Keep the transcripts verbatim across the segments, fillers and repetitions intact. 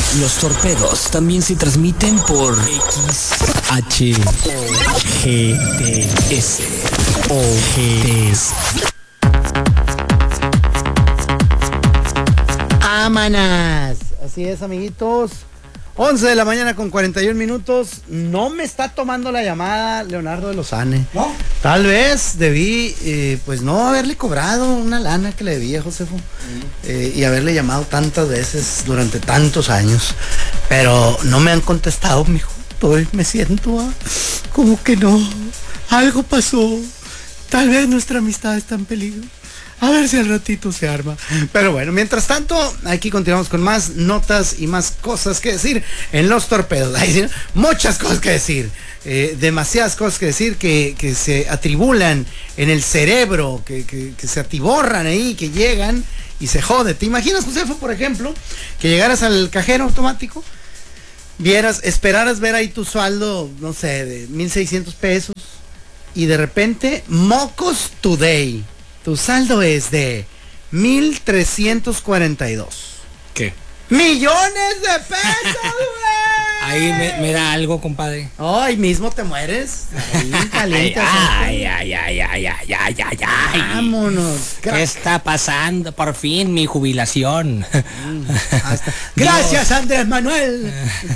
Los torpedos también se transmiten por X H O G T S. O G T S. ¡Amanas! Así es, amiguitos. once de la mañana con cuarenta y un minutos. No me está tomando la llamada Leonardo de Lozane. ¿No? Tal vez debí, eh, pues no haberle cobrado una lana que le debía, Josefo. Mm. Eh, y haberle llamado tantas veces durante tantos años. Pero no me han contestado, mijo. Estoy, me siento ah, como que no. Algo pasó. Tal vez nuestra amistad está en peligro. A ver si al ratito se arma. Pero bueno, mientras tanto, aquí continuamos con más notas y más cosas que decir en los torpedos. Hay muchas cosas que decir. Eh, demasiadas cosas que decir que, que se atribulan en el cerebro, que, que, que se atiborran ahí, que llegan y se jode. ¿Te imaginas, Josefo, por ejemplo, que llegaras al cajero automático, vieras, esperaras ver ahí tu sueldo, no sé, de mil seiscientos pesos, y de repente, mocos today, tu saldo es de mil trescientos cuarenta y dos. ¿Qué? ¡Millones de pesos, güey! Ahí me, me da algo, compadre. Ay, mismo te mueres. Ahí caliente. Ay, ay, ay, ay, ay, ay, ay, ay. Vámonos. ¿Qué está pasando? Por fin mi jubilación. Gracias, Andrés Manuel.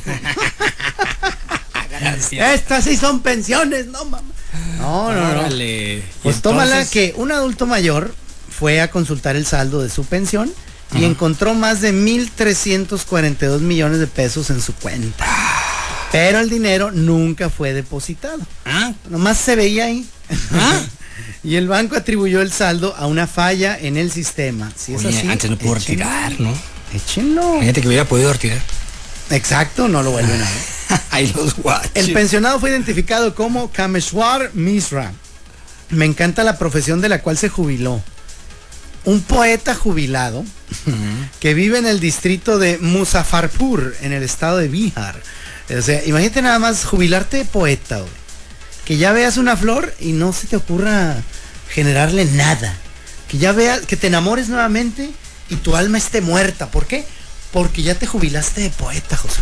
Gracias. Estas sí son pensiones, no mamá. No, no, no. Órale. Pues entonces... tómala que un adulto mayor fue a consultar el saldo de su pensión y uh-huh. encontró más de mil trescientos cuarenta y dos millones de pesos en su cuenta. Pero el dinero nunca fue depositado. ¿Ah? Nomás se veía ahí. ¿Ah? Y el banco atribuyó el saldo a una falla en el sistema. Si es Oye, así, antes no pudo échenlo. retirar, ¿no? Échenlo. Fíjate que hubiera podido retirar. Exacto, no lo vuelven a ver. Ahí los guachos. El pensionado fue identificado como Kameshwar Misra. Me encanta la profesión de la cual se jubiló. Un poeta jubilado uh-huh. que vive en el distrito de Muzaffarpur, en el estado de Bihar. O sea, imagínate nada más jubilarte de poeta, güey. Que ya veas una flor y no se te ocurra generarle nada. Que ya veas, que te enamores nuevamente y tu alma esté muerta. ¿Por qué? Porque ya te jubilaste de poeta, José.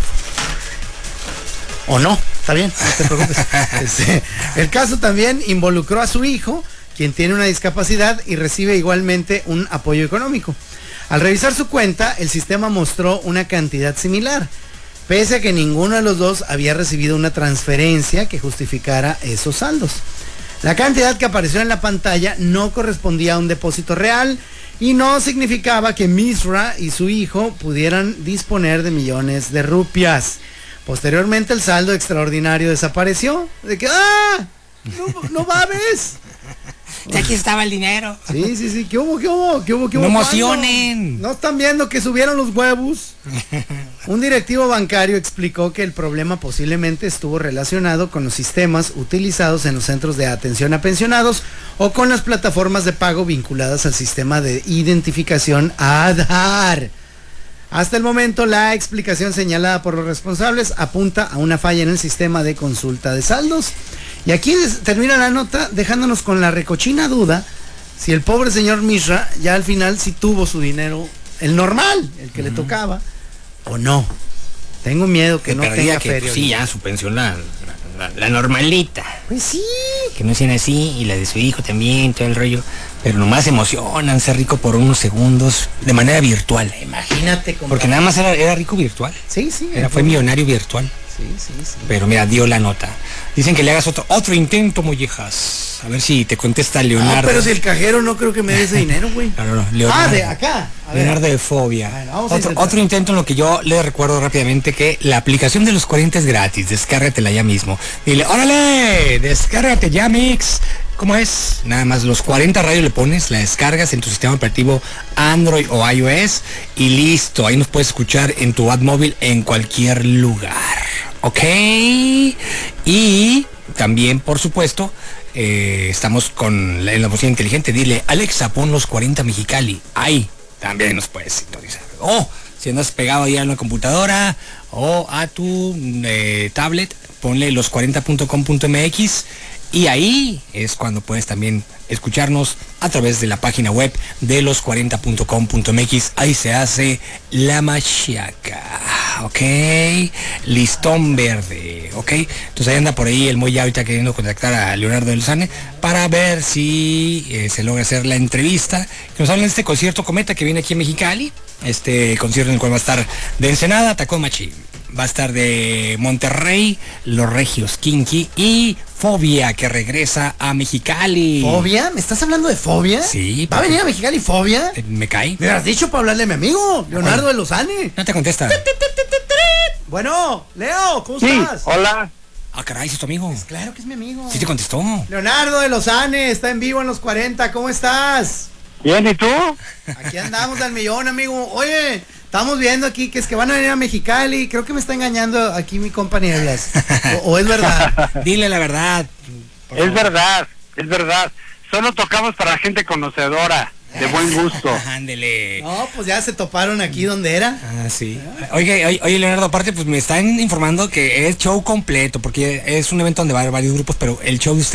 O no, está bien, no te preocupes. Este, el caso también involucró a su hijo, quien tiene una discapacidad y recibe igualmente un apoyo económico. Al revisar su cuenta, el sistema mostró una cantidad similar, pese a que ninguno de los dos había recibido una transferencia que justificara esos saldos. La cantidad que apareció en la pantalla no correspondía a un depósito real y no significaba que Misra y su hijo pudieran disponer de millones de rupias. Posteriormente el saldo extraordinario desapareció. De que, ¡ah! No, no mames. Ya aquí estaba el dinero. Sí, sí, sí. ¿Qué hubo, qué hubo? ¿Qué hubo, qué hubo? No emocionen. ¿No están viendo que subieron los huevos? Un directivo bancario explicó que el problema posiblemente estuvo relacionado con los sistemas utilizados en los centros de atención a pensionados o con las plataformas de pago vinculadas al sistema de identificación Aadhaar. Hasta el momento, la explicación señalada por los responsables apunta a una falla en el sistema de consulta de saldos. Y aquí termina la nota dejándonos con la recochina duda si el pobre señor Misra ya al final sí tuvo su dinero, el normal, el que uh-huh. le tocaba, o no. Tengo miedo que, que no tenga que, feria. Sí, ya su pensión, la, la, la normalita. Pues sí. Que no sean así, y la de su hijo también, todo el rollo. Pero nomás se emocionan ser rico por unos segundos de manera virtual. Imagínate cómo. Porque nada más era, era rico virtual. Sí, sí. Era, fue millonario virtual. Sí, sí, sí. Pero mira, dio la nota. Dicen que le hagas otro otro intento, mollejas. A ver si te contesta Leonardo. Ah, pero si el cajero no creo que me dé ese dinero, güey. Claro, no, Leonardo. Ah, de acá. A Leonardo ver. de Fobia. Bueno, otro, otro intento en lo que yo le recuerdo rápidamente que la aplicación de los cuarenta es gratis. Descárgatela ya mismo. Dile, órale, descárgate ya, Mix. ¿Cómo es? Nada más los cuarenta radios le pones, la descargas en tu sistema operativo Android o iOS y listo. Ahí nos puedes escuchar en tu app móvil en cualquier lugar. ¿Ok? Y también, por supuesto, eh, estamos con la, la bocina inteligente. Dile, Alexa, pon los cuarenta Mexicali. Ahí también nos puedes sintonizar. O si andas pegado ahí a una computadora o a tu eh, tablet, ponle los cuarenta punto com punto m x. Y ahí es cuando puedes también escucharnos a través de la página web de los cuarenta punto com punto m x. Ahí se hace la machaca. ok. Listón verde, ok. Entonces ahí anda por ahí el Moy ya ahorita queriendo contactar a Leonardo de Lozane para ver si eh, se logra hacer la entrevista. Que nos hablen de este concierto Cometa que viene aquí en Mexicali. Este concierto en el cual va a estar de Ensenada, Tacón Machín. Va a estar de Monterrey, Los Regios Kinky y Fobia, que regresa a Mexicali. ¿Fobia? ¿Me estás hablando de Fobia? Sí. ¿Va a venir a Mexicali Fobia? Me cae. Me has dicho para hablarle a mi amigo, Leonardo de Lozane. No te contesta. Bueno, Leo, ¿cómo Sí, estás? hola. Ah, caray, ¿es tu amigo? Claro que es mi amigo. Sí te contestó. Leonardo de Lozane está en vivo en los cuarenta, ¿cómo estás? Bien, ¿y tú? Aquí andamos al millón, amigo. Oye, estamos viendo aquí que es que van a venir a Mexicali. Creo que me está engañando aquí mi compa Nieblas. O, o es verdad. Dile la verdad. Es verdad, es verdad. Solo tocamos para gente conocedora, de buen gusto. Ándele. No, pues ya se toparon aquí donde era. Ah, sí. Oye, oye, oye, Leonardo, aparte, pues me están informando que es show completo, porque es un evento donde va a haber varios grupos, pero el show de usted